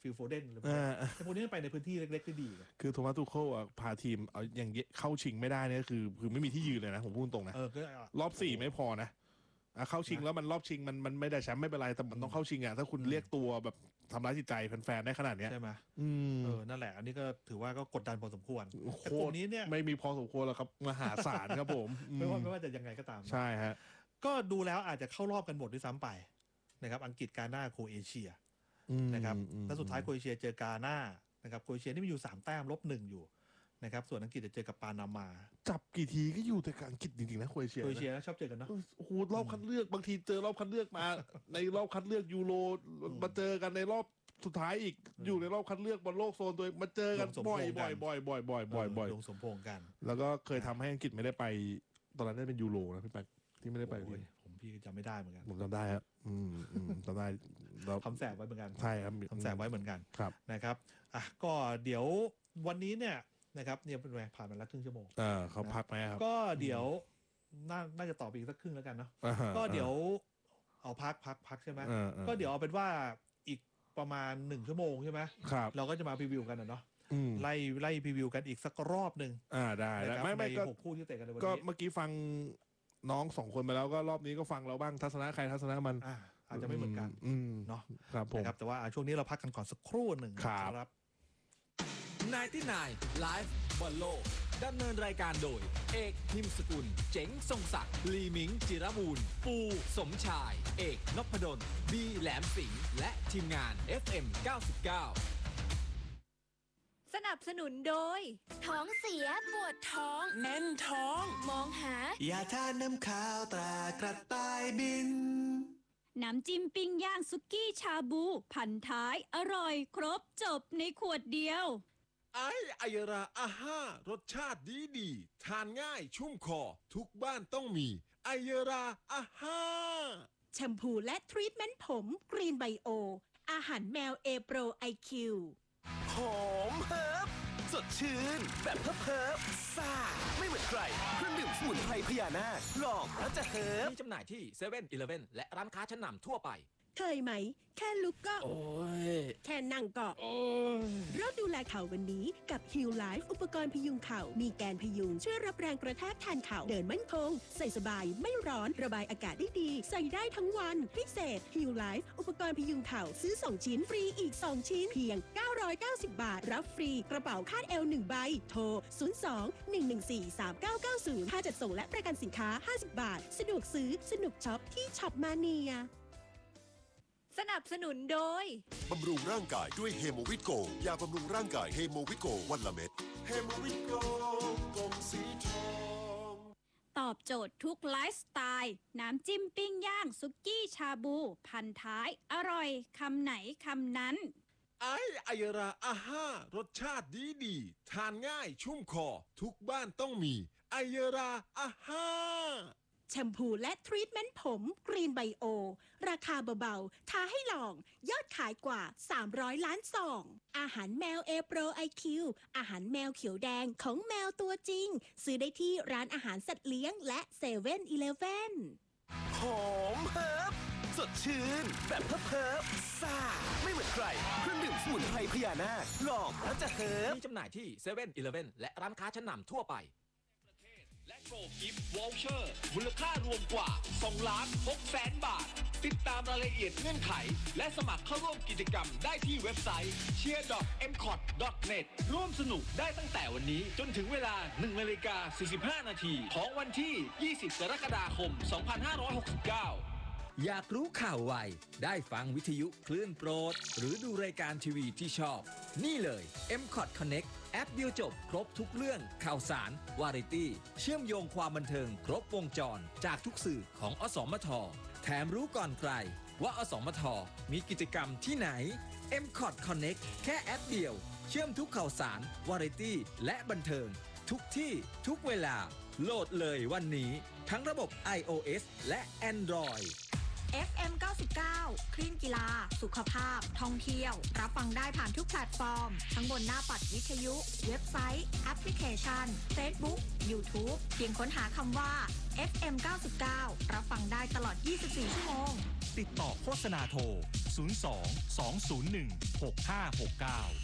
ฟิลโฟเดนหรือแต่พวกนี้ไปในพื้นที่เล็กๆได้ดีคือโทมัส ทูเคิลพาทีมเอาอย่างเข้าชิงไม่ได้เนี่ยคือไม่มีที่ยืนเลยนะผมพูดตรงนะรอบ4ไม่พอนะเข้าชิงแล้วมันรอบชิงมันไม่ได้แชมป์ไม่เป็นไรแต่มันต้องเข้าชิงอ่ะถ้าคุณเรียกตัวแบบทำร้ายจิตใจแฟนๆได้ขนาดนี้ใช่ไหมนั่นแหละอันนี้ก็ถือว่าก็กดดันพอสมควรแต่พวกนี้เนี่ยไม่มีพอสมควรแล้วครับมหาศาลครับผมไม่ว่าจะยังไงก็ตามใช่ฮะก็ดูแล้วอาจจะเข้ารอบกันหมดด้วยซ้ำไปนะครับอังกฤษกาน่าโครเอเชียนะครับแล้วสุดท้ายโครเอเชียเจอกาน่านะครับโครเอเชียนี่มีอยู่3 แต้มลบ 1อยู่นะครับส่วนอังกฤษจะเจอกับปานามาจับกี่ทีก็อยู่แต่กับอังกฤษจริงๆนะโครเอเชียนะชอบเจอกันเนาะโอ้โหรอบคัดเลือกบางทีเจอรอบคัดเลือกมาในรอบคัดเลือกยูโรมาเจอกันในรอบสุดท้ายอีกอยู่ในรอบคัดเลือกบอลโลกโซนตัวมาเจอกันบ่อยลงสมพงกันแล้วก็เคยทำให้อังกฤษไม่ได้ไปตอนนั้นได้เป็นยูโรนะพี่แป๊กที่ไม่ได้ไปพี่จำไม่ได้เหมือนกันผมจำได้ครับจำได้เราทำแสบไว้เหมือนกันใช่ครับทำแสบไว้เหมือนกันนะครับก็เดี๋ยววันนี้เนี่ยนะครับเนี่ยเป็นไงผ่านมาแล้วครึ่งชั่วโมงเขาพักไหมครับก็เดี๋ยวน่าจะต่ออีกสักครึ่งแล้วกันเนาะก็เดี๋ยวเอาพักใช่ไหมก็เดี๋ยวเอาเป็นว่าอีกประมาณ1 ชั่วโมงใช่ไหมเราก็จะมาพรีวิวกันเนาะไล่พรีวิวกันอีกสักรอบหนึ่งได้ไม่ก็6 คู่ที่เตะกันในวันนี้ก็เมื่อกี้ฟังน้อง2 คนไปแล้วก็รอบนี้ก็ฟังเราบ้างทัศนะใครทัศนะมันอาจจะไม่เหมือนกันเนาะครับผมแต่ว่าช่วงนี้เราพักกันก่อนสักครู่หนึ่งครับ 99 Live บอลโลกดำเนินรายการโดยเอกพิมพ์สกุลเจ๋งทรงศักดิ์ลีมิงจิรบูรณ์ปูสมชายเอกนพดลบีแหลมสิงห์และทีมงาน FM 99 สนับสนุนโดยท้องเสียปวดท้องแน่นท้องมองหายาทาน้ำข้าวตรากระต่ายบินน้ำจิ้มปิ้งย่างซุกี้ชาบูพันท้ายอร่อยครบจบในขวดเดียวไอยราอาห้ารสชาติดีทานง่ายชุ่มคอทุกบ้านต้องมีไอยราอาห้าแชมพูและทรีทเมนต์ผมกรีนไบโออาหารแมวเอโปรไอคิวหอมเฮิร์บสดชื่นแบบเพิบซ่าไม่เหมือนใครเครื่องดื่มสมุนไพรพญานาคลองแล้วจะเฮิร์บมีจำหน่ายที่เซเว่นอีเลฟเว่นและร้านค้าชั้นนำทั่วไปเคยไหมแค่ลุกก็แค่นั่งก็เริ่มดูแลเข่าวันนี้กับ Heal Life อุปกรณ์พยุงเข่ามีแกนพยุงช่วยรับแรงกระแทกแทนเข่าเดินมั่นคงใส่สบายไม่ร้อนระบายอากาศได้ดีใส่ได้ทั้งวันพิเศษ Heal Life อุปกรณ์พยุงเข่าซื้อ2 ชิ้นฟรีอีก2 ชิ้นเพียง990 บาทรับฟรีกระเป๋าคาดเอว1 ใบโทร02-114-3990ค่าจัดส่งและประกันสินค้า50 บาทสะดวกซื้อสนุกช็อปที่ช็อปมาเนียสนับสนุนโดยบำรุงร่างกายด้วยเฮโมวิตโกยาบำรุงร่างกายเฮโมวิตโกวันละเม็ดเฮโมวิตโกกล่องสีทองตอบโจทย์ทุกไลฟ์สไตล์น้ำจิ้มปิ้งย่างซุกี้ชาบูพันท้ายอร่อยคำไหนคำนั้นไอยราอาห้ารสชาติดีทานง่ายชุ่มคอทุกบ้านต้องมีไอยราอาห้าแชมพูและทรีทเมนต์ผมกรีนไบโอราคาเบาๆท้าให้ลองยอดขายกว่า300 ล้านซองอาหารแมวเอโปรไอคิวอาหารแมวเขียวแดงของแมวตัวจริงซื้อได้ที่ร้านอาหารสัตว์เลี้ยงและเซเว่นอีเลฟเว่นหอมเฮิร์บสดชื่นแบบเพิบซ่าไม่เหมือนใครเครื่องดื่มสมุนไพรพญานาคลองแล้วจะเฮิร์บมีจำหน่ายที่เซเว่นอีเลฟเว่นและร้านค้าชั้นนำทั่วไปและโกกิฟต์วอลเชอร์มูลค่ารวมกว่า2,600,000 บาทติดตามรายละเอียดเงื่อนไขและสมัครเข้าร่วมกิจกรรมได้ที่เว็บไซต์ cheer.mcot.net ร่วมสนุกได้ตั้งแต่วันนี้จนถึงเวลา 1:45 นาทีของวันที่ 20 กรกฎาคม 2569 อยากรู้ข่าวไวได้ฟังวิทยุคลื่นโปรดหรือดูรายการทีวีที่ชอบนี่เลย MCOT Connect แอปเดียวจบครบทุกเรื่องข่าวสารวาไรตี้เชื่อมโยงความบันเทิงครบวงจรจากทุกสื่อของอสมทแถมรู้ก่อนใครว่าอสมทมีกิจกรรมที่ไหน MCOT Connect แค่แอปเดียวเชื่อมทุกข่าวสารวาไรตี้และบันเทิงทุกที่ทุกเวลาโหลดเลยวันนี้ทั้งระบบ iOS และ Android FM 99 คลื่นกีฬาสุขภาพท่องเที่ยวรับฟังได้ผ่านทุกแพลตฟอร์มทั้งบนหน้าปัดวิทยุเว็บไซต์แอปพลิเคชัน Facebook YouTube เพียงค้นหาคำว่า FM 99รับฟังได้ตลอด 24 ชั่วโมงติดต่อโฆษณาโทร 02 201 6569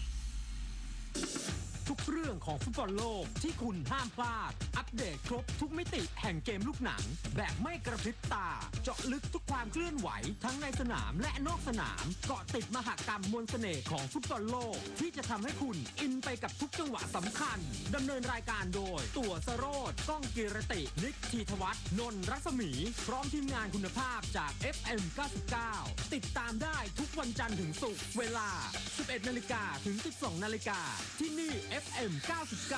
ทุกเรื่องของฟุตบอลโลกที่คุณห้ามพลาดอัปเดตครบทุกมิติแห่งเกมลูกหนังแบบไม่กระพริบตาเจาะลึกทุกความเคลื่อนไหวทั้งในสนามและนอกสนามเกาะติดมหกรรมมวลเสน่ห์ของฟุตบอลโลกที่จะทำให้คุณอินไปกับทุกจังหวะสำคัญดำเนินรายการโดยตั๋วสโรจน์ก้องกีรตินิกธีธวัฒน์นนท์รัศมีพร้อมทีมงานคุณภาพจาก FM 99ติดตามได้ทุกวันจันทร์ถึงศุกร์เวลา 11:00 นถึง 12:00 นที่นี่FM 99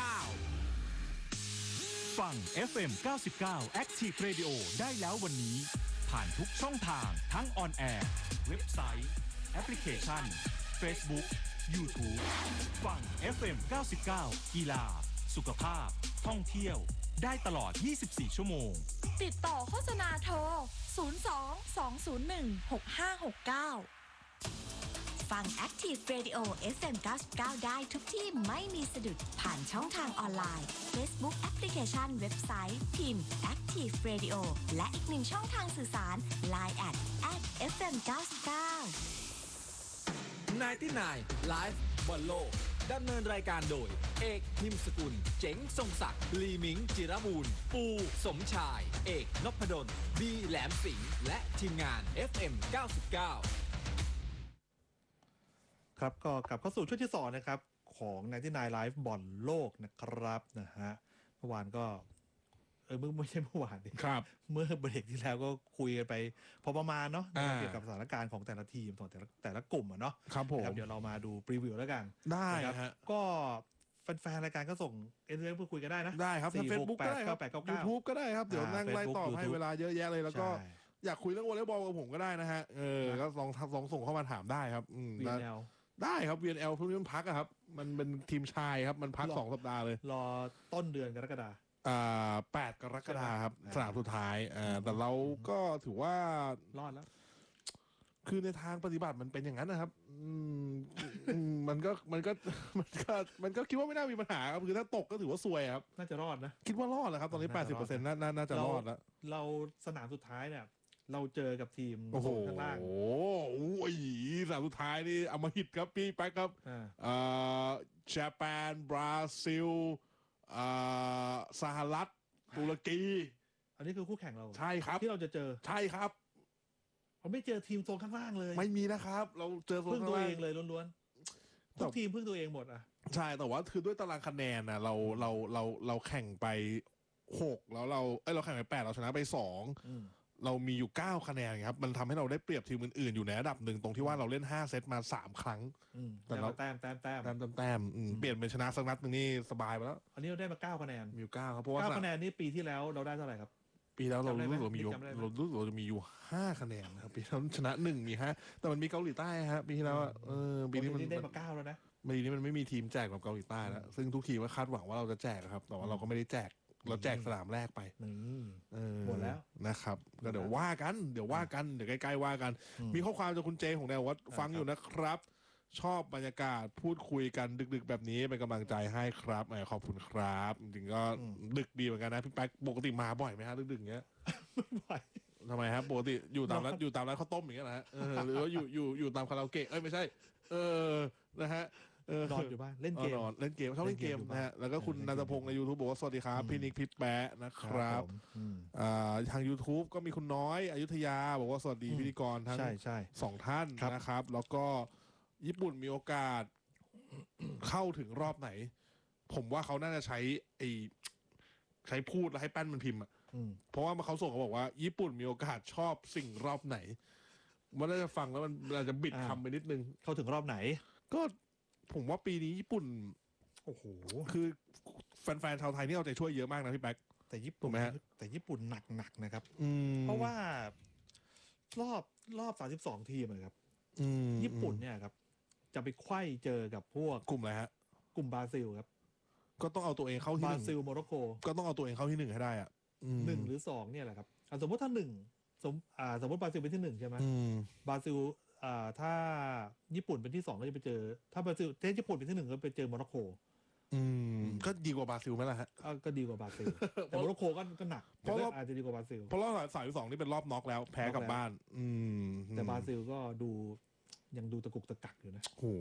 ฟัง FM 99 Active Radio ได้แล้ววันนี้ผ่านทุกช่องทางทั้งออนแอร์เว็บไซต์แอปพลิเคชัน Facebook YouTube ฟัง FM 99กีฬาสุขภาพท่องเที่ยวได้ตลอด 24 ชั่วโมงติดต่อโฆษณาโทร 02 201 6569ฟัง Active Radio FM 99ได้ทุกที่ไม่มีสะดุดผ่านช่องทางออนไลน์ Facebook แอปพลิเคชันเว็บไซต์พิมพ์ Active Radio และอีกหนึ่งช่องทางสื่อสาร Line @FM 99 99 Live บอลโลกดำเนินรายการโดยเอกนิมสกุลเจ๋งทรงศักดิ์ลีมิงจิรบูรณ์ปูสมชายเอกนพดลบีแหลมสิงห์และทีมงาน FM 99 ครับก็กลับเข้าสู่ช่วงที่2นะครับของ99 Live บอลโลกนะครับนะฮะเมื่อวานก็ไม่ใช่เมื่อวานนี่ครับเมื่อเบรกที่แล้วก็คุยกันไปพอประมาณเนาะเกี่ยวกับสถานการณ์ของแต่ละทีมของแต่ละกลุ่มเนาะครับผมเดี๋ยวเรามาดูพรีวิวแล้วกันได้ฮะก็แฟนๆรายการก็ส่งSMS พูดคุยกันได้นะได้ครับใน Facebook ก็ได้ครับ YouTube ก็ได้ครับเดี๋ยวนั่งไล่ตอบให้เวลาเยอะแยะเลยแล้วก็อยากคุยเรื่องวอลเลย์บอลกับผมก็ได้นะฮะก็ลองส่งเข้ามาถามได้ครับได้ครับ VNL พวกนี้มันพักครับมันเป็นทีมชายครับมันพัก2 สัปดาห์เลยรอต้นเดือนกรกฎาคม8 กรกฎาคมครับสนามสุดท้ายแต่เราก็ถือว่ารอดแล้วคือในทางปฏิบัติมันเป็นอย่างนั้นนะครับมันก็คิดว่าไม่น่ามีปัญหาครับคือถ้าตกก็ถือว่าซวยครับน่าจะรอดนะคิดว่ารอดแล้วครับตอนนี้ 80% น่าจะรอดแล้วเราสนามสุดท้ายเนี่ยเราเจอกับทีมข้างล่างโอ้ยสนามสุดท้ายนี่อมหิตครับพี่แป๊กครับญี่ปุ่นบราซิลสหรัฐตุรกีอันนี้คือคู่แข่งเราใช่ครับที่เราจะเจอใช่ครับเราไม่เจอทีมโซนข้างล่างเลยไม่มีนะครับเราเจอโซนพึ่งตัวเองเลยล้วนๆทุกทีมพึ่งตัวเองหมดใช่แต่ว่าคือด้วยตารางคะแนนนะเราแข่งไป6แล้วเราแข่งไป8เราชนะไป2เรามีอยู่9คะแนนครับมันทำให้เราได้เปรียบทีมอื่นๆอยู่ในระดับหนึ่งตรงที่ว่าเราเล่น5เซตมา3ครั้งแต่เราแต้มเปลี่ยนเป็นชนะสักนัดนึงนี่สบายไปแล้วอันนี้เราได้มา9คะแนนมี9ครับเพราะว่า 9คะแนนนี่ปีที่แล้วเราได้เท่าไหร่ครับปีแล้วเรารู้สึกเราจะมีอยู่5คะแนนนะครับปีแล้วชนะ1มี5แต่มันมีเกาหลีใต้ฮะปีที่แล้วปีนี้มันได้มา9แล้วนะปีนี้มันไม่มีทีมแจกแบบเกาหลีใต้แล้วซึ่งทุกทีมก็คาดหวังว่าเราจะแจกครับแต่ว่าเราก็ไม่ได้แจกเราแจกสนามแรกไปหมดแล้วนะครับก็เดี๋ยวว่ากันเดี๋ยวใกล้ๆว่ากันมีข้อความจากคุณเจของแนววัดฟังอยู่นะครับชอบบรรยากาศพูดคุยกันดึกๆแบบนี้เป็นกำลังใจให้ครับขอบคุณครับจริงๆก็ดึกดีเหมือนกันนะพี่แป๊กปกติมาบ่อยไหมฮะดึกๆอย่างเงี้ยไม่บ่อยทำไมครับปกติอยู่ตามร้านข้าวต้มอย่างเงี้ยนะฮะหรือว่าอยู่ตามคาราโอเกะไม่ใช่นะฮะนอนอยู่บ้านเล่นเกมชอบเล่นเกมนะฮะแล้วก็คุณนันทพงศ์ใน YouTube บอกว่าสวัสดีครับพี่นิกพี่แปะนะครับทาง YouTube ก็มีคุณน้อยอยุธยาบอกว่าสวัสดีพิธีกรทั้ง2ท่านนะครับแล้วก็ญี่ปุ่นมีโอกาสเข้าถึงรอบไหนผมว่าเขาน่าจะใช้พูดแล้วให้แป้นมันพิมพ์เพราะว่าเขาส่งเขาบอกว่าญี่ปุ่นมีโอกาสชอบสิ่งรอบไหนมันน่าจะฟังแล้วมันอาจจะบิดคำไปนิดนึงเข้าถึงรอบไหนก็ผมว่าปีนี้ญี่ปุ่นโอ้โหคือแฟนๆชาวไทยนี่เอาใจช่วยเยอะมากนะพี่แป๊กแต่ญี่ปุ่นแต่ญี่ปุ่นหนักนะครับเพราะว่ารอบ32ทีมครับญี่ปุ่นเนี่ยครับจะไปไขว้เจอกับพวกกลุ่มอะไรฮะกลุ่มบราซิลครับก็ต้องเอาตัวเองเข้าที่1 บราซิลโมร็อกโกก็ต้องเอาตัวเองเข้าที่1ให้ได้ 1หรือ2เนี่ยแหละครับสมมติถ้า1 สมมติบราซิลเป็นที่1ใช่ไหมบราซิลถ้าญี่ปุ่นเป็นที่2ก็จะไปเจอถ้าบราซิลญี่ปุ่นเป็นที่1ก็ไปเจอโมร็อกโกก็ดีกว่าบราซิลไหมล่ะฮะก็ดีกว่าบราซิลแต่โมร็อกโกก็หนักเพราะอาจจะดีกว่าบราซิลเพราะรอบ32นี่เป็นรอบน็อกแล้วแพ้กลับบ้านแต่บราซิลก็ยังดูตะกุกตะกักอยู่นะโอ้